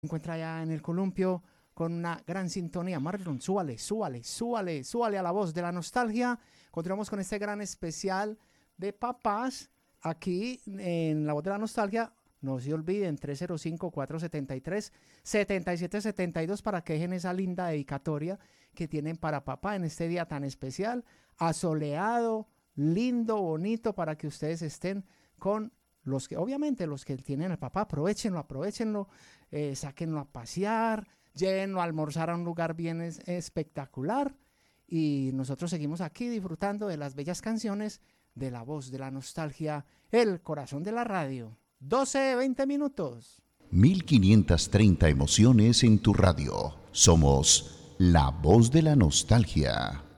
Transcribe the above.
Encuentra allá en el columpio con una gran sintonía. Marlon, súbale, súbale, súbale, súbale a la voz de la nostalgia. Continuamos con este gran especial de papás aquí en la voz de la nostalgia. No se olviden, 305-473-7772 para que dejen esa linda dedicatoria que tienen para papá en este día tan especial, asoleado, lindo, bonito, para que ustedes estén con los que, obviamente, los que tienen al papá, aprovechenlo, aprovechenlo, sáquenlo a pasear, llévenlo a almorzar a un lugar bien espectacular. Y nosotros seguimos aquí disfrutando de las bellas canciones de la voz de la nostalgia, el corazón de la radio. 12-20 minutos. 1530 emociones en tu radio. Somos la voz de la nostalgia.